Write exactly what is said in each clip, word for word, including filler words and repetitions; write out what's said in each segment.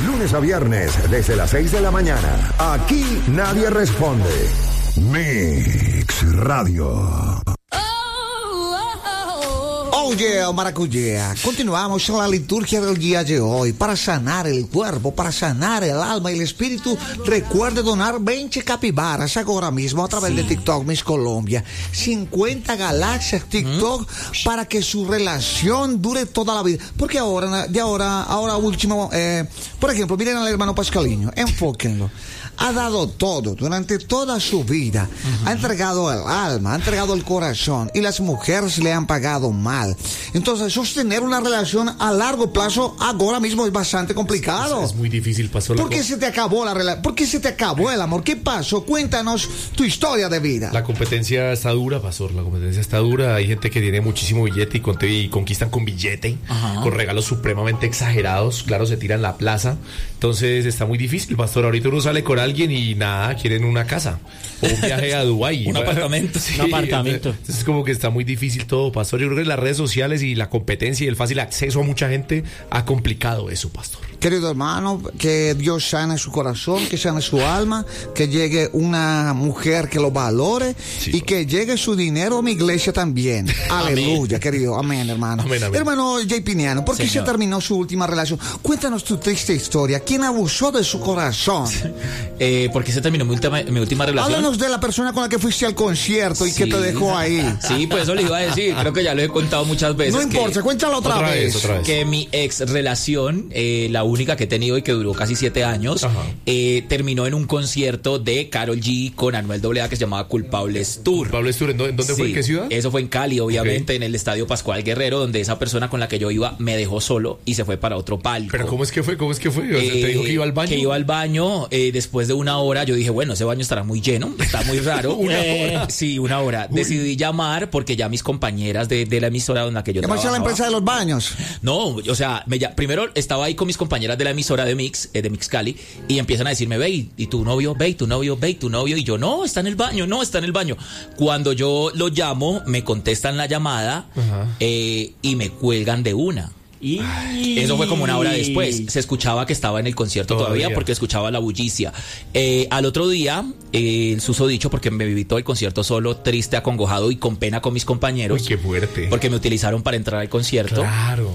lunes a viernes, desde las seis de la mañana. Aquí nadie responde. Mix Radio. Oye, maracuyá, continuamos en la liturgia del día de hoy para sanar el cuerpo, para sanar el alma y el espíritu. Recuerde donar veinte capibaras ahora mismo a través sí. de TikTok Miss Colombia. cincuenta galaxias TikTok ¿Mm? Para que su relación dure toda la vida. Porque ahora, de ahora, ahora último, eh, por ejemplo, miren al hermano Pascaliño, enfóquenlo. Ha dado todo durante toda su vida. Uh-huh. Ha entregado el alma, ha entregado el corazón y las mujeres le han pagado mal. Entonces, sostener una relación a largo plazo ahora mismo es bastante complicado. Es, es muy difícil, pastor. ¿Por qué se te acabó la relación? ¿Por qué se te acabó el amor? ¿Qué pasó? Cuéntanos tu historia de vida. La competencia está dura, pastor. La competencia está dura. Hay gente que tiene muchísimo billete y, con, y conquistan con billete, uh-huh. con regalos supremamente exagerados. Claro, se tiran la plaza. Entonces, está muy difícil, pastor. Ahorita uno sale con alguien y nada, quieren una casa o un viaje a Dubái. un apartamento. Sí, un apartamento. Entonces es como que está muy difícil todo, pastor. Yo creo que las redes sociales y la competencia y el fácil acceso a mucha gente ha complicado eso, pastor. Querido hermano, que Dios sane su corazón, que sane su alma, que llegue una mujer que lo valore sí, y que llegue su dinero a mi iglesia también. Aleluya, querido. Amén, hermano. Amén, amén. Hermano Jay Piniano, ¿por qué Señor. se terminó su última relación? Cuéntanos tu triste historia. ¿Quién abusó de su corazón? eh, ¿Por qué se terminó mi última, mi última relación? Háblanos de la persona con la que fuiste al concierto y sí. que te dejó ahí. Sí, pues eso le iba a decir. Creo que ya lo he contado muchas veces. No importa, cuéntalo otra, otra vez. vez. Otra vez. Que mi ex relación, eh, la única que he tenido y que duró casi siete años, eh, terminó en un concierto de Karol G con Anuel doble A que se llamaba Culpables Tour. ¿Culpables Tour? ¿En dónde sí, fue? ¿En qué ciudad? Eso fue en Cali, obviamente, okay. en el Estadio Pascual Guerrero, donde esa persona con la que yo iba me dejó solo y se fue para otro palco. ¿Pero cómo es que fue? ¿Cómo es que fue? O sea, eh, ¿te dijo que iba al baño? Que iba al baño, eh, después de una hora yo dije, bueno, ese baño estará muy lleno, está muy raro. ¿Una eh, hora? Sí, una hora. Uy. Decidí llamar porque ya mis compañeras de, de la emisora donde la que yo trabajaba. ¿Qué pasó la empresa de los baños? No, o sea, me, ya, primero estaba ahí con mis compañeras de la emisora de Mix, eh, de Mix Cali, y empiezan a decirme, ve, y, y tu novio, ve, y tu novio, ve, y tu novio, y yo, no, está en el baño, no, está en el baño. Cuando yo lo llamo, me contestan la llamada eh, y me cuelgan de una. Y eso fue como una hora después. Se escuchaba que estaba en el concierto todavía, todavía porque escuchaba la bullicia. Eh, al otro día, eh, el susodicho, porque me viví todo el concierto solo, triste, acongojado y con pena con mis compañeros. Uy, qué fuerte. Porque me utilizaron para entrar al concierto. Claro.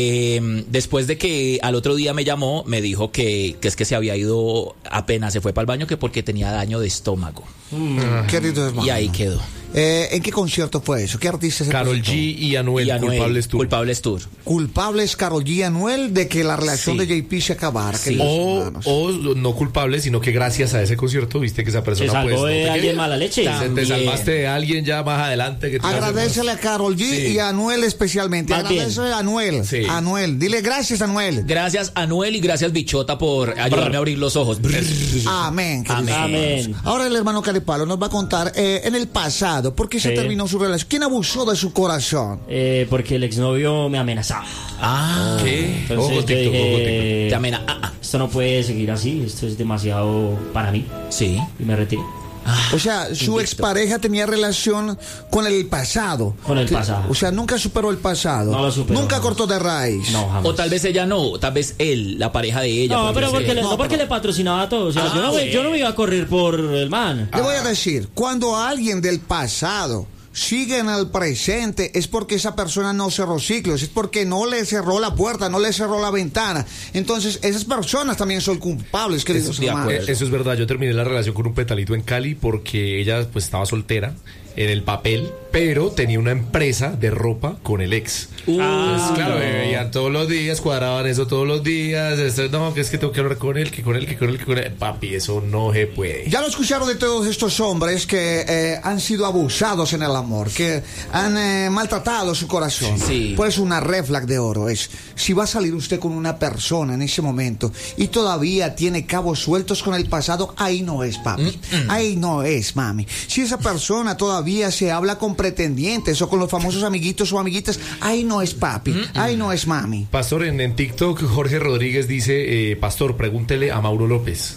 Eh, después de que al otro día me llamó, me dijo que, que es que se había ido apenas se fue para el baño, que porque tenía daño de estómago. Mm. Querido hermano. Y ahí quedó. Eh, ¿En qué concierto fue eso? ¿Qué artistas se Karol G y Anuel, y Anuel, Culpables Tour. Culpables Tour. Culpables Karol G y Anuel de que la relación sí. de J P se acabara. Sí. O, o no culpables, sino que gracias a ese concierto viste que esa persona se salvó pues, de no alguien quería. Mala leche. Te, te salvaste de alguien ya más adelante. Que Agradecele a Karol G sí. y a Anuel especialmente. Agradecele a Anuel. Sí. Anuel. Dile gracias, Anuel. Gracias, Anuel, y gracias, Bichota, por ayudarme Brr. a abrir los ojos. Brr. Amén. Amén. Amén. Ahora el hermano Caripalo nos va a contar eh, en el pasado por qué sí. se terminó su relación. ¿Quién abusó de su corazón? Eh, porque el exnovio me amenazaba. Ah, ¿qué? Entonces ojo, yo dije, TikTok, te amena. Ah, ah. Esto no puede seguir así, esto es demasiado para mí. Sí. Y me retiré. Ah, o sea, su expareja tenía relación con el pasado. Con el pasado. O sea, nunca superó el pasado. No lo superó. Nunca jamás. cortó de raíz. No, jamás. O tal vez ella no, tal vez él, la pareja de ella. No, pero porque, le, no, no porque pero... le patrocinaba todo. O sea, ah, yo, no me, yo no me iba a correr por el man. Le voy a decir, cuando alguien del pasado sigue en el presente, es porque esa persona no cerró ciclos, es porque no le cerró la puerta, no le cerró la ventana. Entonces, esas personas también son culpables, queridos hermanos. Eso es verdad, yo terminé la relación con un petalito en Cali porque ella pues estaba soltera en el papel, pero tenía una empresa de ropa con el ex. Uh, Entonces, claro, me veían todos los días, cuadraban eso todos los días. Esto, no, que es que tengo que hablar con él, que con él, que con él, que con él. Papi, eso no se puede. Ya lo escucharon de todos estos hombres que eh, han sido abusados en el amor, que han eh, maltratado su corazón. Sí. Pues una red flag de oro es, si va a salir usted con una persona en ese momento y todavía tiene cabos sueltos con el pasado, ahí no es, papi. Mm-mm. Ahí no es, mami. Si esa persona todavía se habla con pretendientes o con los famosos amiguitos o amiguitas, ahí no es, papi. Mm-mm. Ahí no es, mami. Pastor, en, en TikTok Jorge Rodríguez dice, eh, pastor, pregúntele a Mauro López.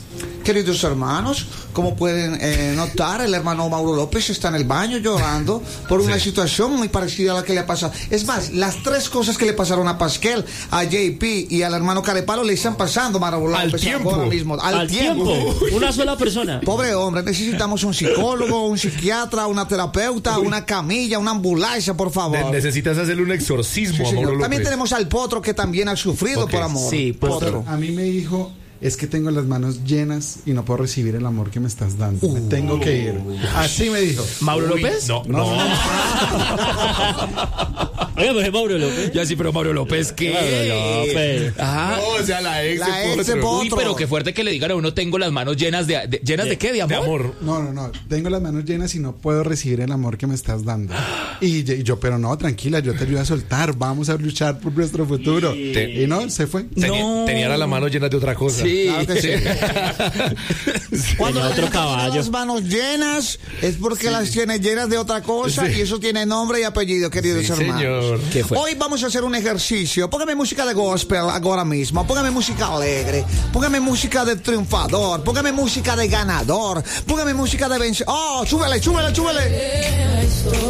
Queridos hermanos, como pueden eh, notar, el hermano Mauro López está en el baño llorando por una Sí. situación muy parecida a la que le ha pasado. Es más, las tres cosas que le pasaron a Pasquel, a J P y al hermano Carepalo le están pasando a Mauro Al López tiempo. ahora mismo. Al, Al tiempo. tiempo. Una sola persona. Pobre hombre, necesitamos un psicólogo, un psiquiatra, una terapeuta, una camilla, una ambulancia, por favor. Ne- necesitas hacerle un exorcismo Sí, a señor. Mauro López. También tenemos al Potro, que también ha sufrido Ok. por amor. Sí, Potro. A mí me dijo, es que tengo las manos llenas y no puedo recibir el amor que me estás dando. Me tengo que ir. Así me dijo. ¿Mauro Uy, López? No, no. Oiga, pues es Mauro López. Ya sí, pero Mauro López, ¿qué? Mauro López. Ajá. No, o sea, la ex La de ex de Potro. Potro. Uy, pero qué fuerte que le digan a uno, tengo las manos llenas de... de- ¿Llenas de qué? ¿De amor? De amor. No, no, no. Tengo las manos llenas y no puedo recibir el amor que me estás dando. Y, y yo, pero no, tranquila, yo te ayudo a soltar. Vamos a luchar por nuestro futuro. Te- Y no, se fue. Tenía, No. tenía la mano llena de otra cosa. Sí. Claro que sí. Cuando Tenía otro la gente tiene caballo. las manos llenas es porque las tiene llenas de otra cosa Sí. y eso tiene nombre y apellido, queridos Sí, hermanos. señor. ¿Qué fue? Hoy vamos a hacer un ejercicio. Póngame música de gospel ahora mismo. Póngame música alegre. Póngame música de triunfador. Póngame música de ganador. Póngame música de vencedor. Oh, súbele, súbele, súbele.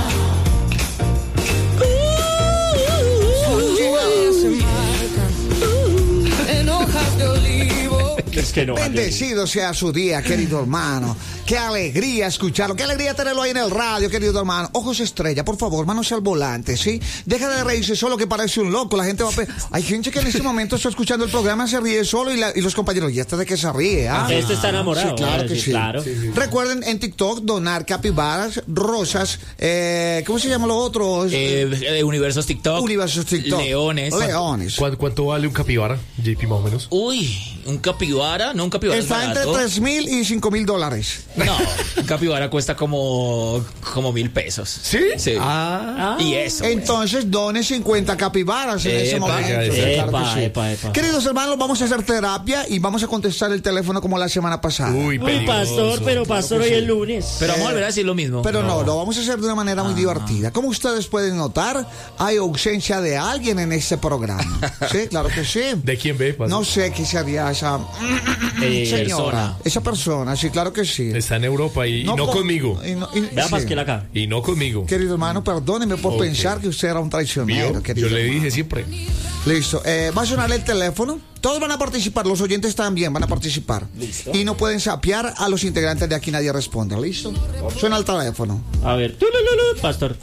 Es que no. Bendecido sea su día, querido hermano. Qué alegría escucharlo. Qué alegría tenerlo ahí en el radio, querido hermano. Ojos estrella, por favor, manos al volante, ¿sí? Deja de reírse solo, que parece un loco. La gente va a... pe- Hay gente que en este momento está escuchando el programa, se ríe solo y, la- y los compañeros, ¿y este de qué se ríe? Ah, Este está enamorado. Sí, claro Ah, que sí. Claro. Recuerden en TikTok donar capibaras, rosas, eh, ¿cómo se llama lo otro? Eh, eh, universos TikTok. Universos TikTok. Leones. Leones. ¿Cuánto, cuánto vale un capibara, J P, más o menos? Uy, un capibara, no un capibara. es Está entre barato. tres mil y cinco mil dólares. No, un capibara cuesta como, como mil pesos. ¿Sí? Sí. Ah. Y eso. pues. Entonces, done cincuenta capibaras en ese Epa, momento. epa, Claro que sí. epa, epa. Queridos hermanos, vamos a hacer terapia y vamos a contestar el teléfono como la semana pasada. Uy, Uy, peligroso. pastor, pero pastor hoy es lunes. Pero vamos a volver a decir lo mismo. Pero no, lo vamos a hacer de una manera muy divertida. Como ustedes pueden notar, hay ausencia de alguien en este programa. Sí, claro que sí. ¿De quién ve? pastor? No sé qué sería esa Eh, señora. persona. Esa persona, sí, claro que sí. Está en Europa y y no, con- conmigo. y no- y- Vea sí. Pasquel acá. Y no conmigo. Querido hermano, perdóneme por Ok. pensar que usted era un traicionero. ¿Vio? querido Yo le hermano. dije siempre. Listo. Eh, va a sonar el teléfono. Todos van a participar. Los oyentes también van a participar. Y no pueden sapear a los integrantes de Aquí Nadie Responde. ¿Listo? Suena el teléfono. A ver, tulululu, pastor.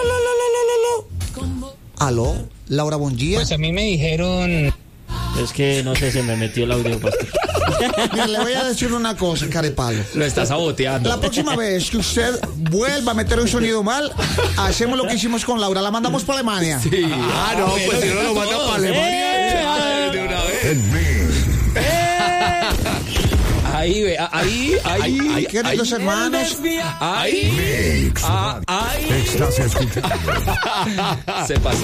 ¿Aló? Laura Bonjía. Pues a mí me dijeron, Es que no sé, se me metió el audio, pastor. Mira, le voy a decir una cosa, carepalo. Lo está saboteando. La próxima vez que usted vuelva a meter un sonido mal, hacemos lo que hicimos con Laura. La mandamos para Alemania. Ah, no, pues si no lo manda para Alemania. Eh, De una vez. En Mix. Ahí, ve, ahí, ahí, ahí, Queridos hermanos, ahí, Mix. ah, ahí. Estás escuchando. Se pasó.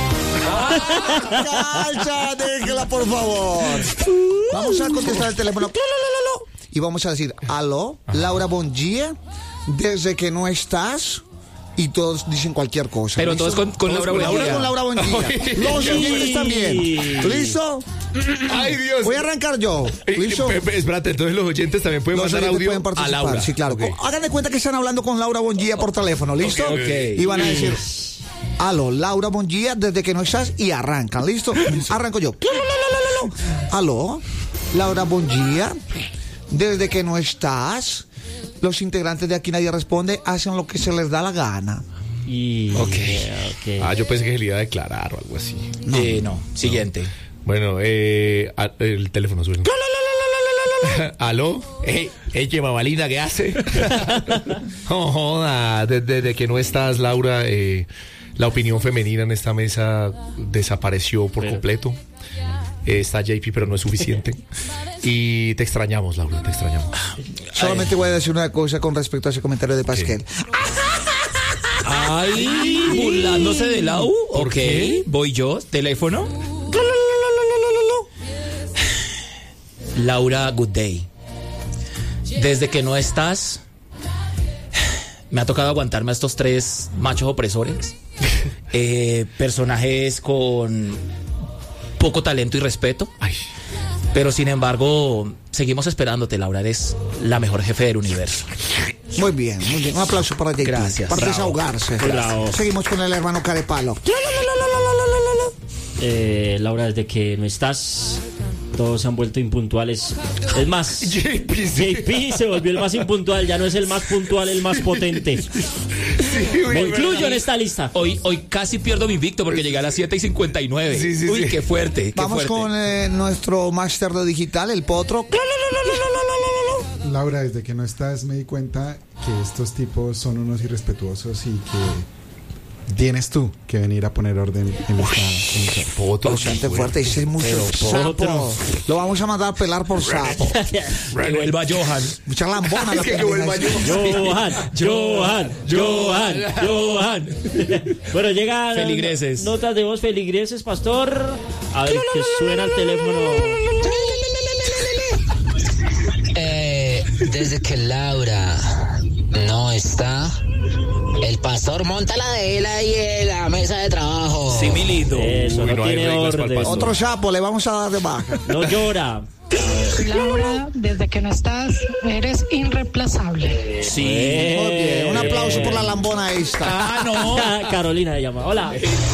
¡Cacha, déjela, por favor! Vamos a contestar el teléfono. Y vamos a decir, aló, Laura Bonjía, desde que no estás. Y todos dicen cualquier cosa. Pero ¿listo? todos con, con Laura Todos Bonilla. con Laura Bonjía. Los oyentes también. ¿Listo? Ay, Dios. Voy a arrancar yo. Eh, ¿Listo? eh, Espérate, entonces los oyentes también pueden Los mandar oyentes audio pueden a participar. Laura. Sí, claro. Ok. O- Hagan de cuenta que están hablando con Laura Bonjía por teléfono. ¿Listo? Ok, ok. Y van a decir, aló, Laura Bonjía, desde que no estás. Y arrancan. ¿Listo? Arranco yo. Aló, Laura Bonjía, desde que no estás. Los integrantes de Aquí Nadie Responde hacen lo que se les da la gana. Y... Ok. ok. Ah, yo pensé que se le iba a declarar o algo así. No, eh, no. Siguiente. Bueno, eh, a- el teléfono suena. ¿Aló? Ey, ey, qué mamalina, ¿qué hace? No joda, desde, desde que no estás, Laura, eh, la opinión femenina en esta mesa desapareció por Pero- completo. Eh, está J P, pero no es suficiente. Y te extrañamos, Laura, te extrañamos. Solamente voy a decir una cosa con respecto a ese comentario de Pasquel. Ay, burlándose de la U. ¿Por Ok, qué? voy yo. Teléfono. Laura, good day. Desde que no estás, me ha tocado aguantarme a estos tres machos opresores. Eh, personajes con poco talento y respeto. Ay, Pero sin embargo, seguimos esperándote, Laura. Eres la mejor jefe del universo. Muy bien, muy bien. Un aplauso para J P. Gracias. Para Bravo. desahogarse. Bravo. Seguimos con el hermano Carepalo. Eh, Laura, desde que no estás, todos se han vuelto impuntuales. Es más, J P, sí. J P se volvió el más impuntual, ya no es el más puntual, el más potente. Me incluyo en esta lista. Hoy, hoy casi pierdo mi invicto porque llegué a las siete y cincuenta y nueve. Sí, sí, Uy, sí. qué fuerte, qué Vamos fuerte. con eh, nuestro máster de digital, el Potro. Laura, desde que no estás me di cuenta que estos tipos son unos irrespetuosos y que tienes tú que venir a poner orden en esta emisora. Potro, Bastante sí, fuerte, dice mucho sapo. Potro. Lo vamos a mandar a pelar por sapo. Que vuelva Johan. Mucha lambona la Que que vuelva Johan, Johan, Johan, Johan. Bueno, llegan Feligreses. notas de voz feligreses, pastor. A ver que suena el teléfono. Eh, desde que Laura no está, el pastor monta la de él ahí en la mesa de trabajo. Sí, mi lindo. Eso, Uy, no, no hay tiene reglas para el orden. pastor. Otro sapo, le vamos a dar de baja. No llora. Laura, desde que no estás, eres irreemplazable. Sí. Muy bien, un aplauso por la lambona esta. Ah, no. Carolina se llama. Hola.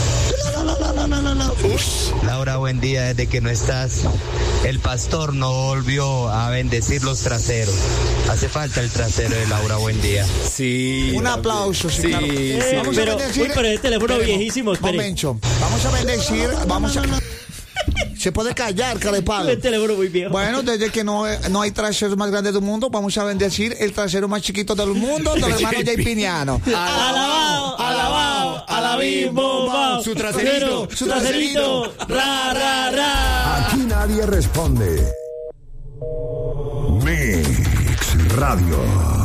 Laura, buen día. Desde que no estás, el pastor no volvió a bendecir los traseros. Hace falta el trasero de Laura, buen día. Sí. Un aplauso, sí, Sí, claro. Eh, Vamos a pero, bendecir- uy, pero ese teléfono Esperemos, viejísimo, espere. Momento. Vamos a bendecir, vamos a... Se puede callar, Carepalo. El teléfono muy viejo. Bueno, desde que no, no hay traseros más grandes del mundo, vamos a bendecir el trasero más chiquito del mundo, del hermano J Piniano. Alabao, alabao, alabimbo, bao. Su traserito, su traserito, ra, ra, ra. Aquí nadie responde. Mix Radio.